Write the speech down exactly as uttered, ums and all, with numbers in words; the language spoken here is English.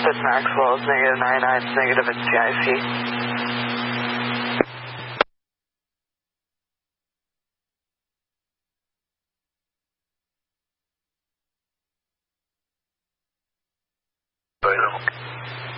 Fitz Maxwell is negative nine nine, it's negative at T I C. Available.